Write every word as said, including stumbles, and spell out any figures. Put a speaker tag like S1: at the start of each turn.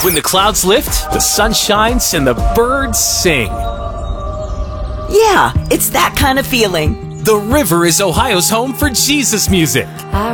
S1: When the clouds lift, the sun shines, and the birds sing.
S2: Yeah, it's that kind of feeling.
S1: The river is Ohio's home for Jesus music.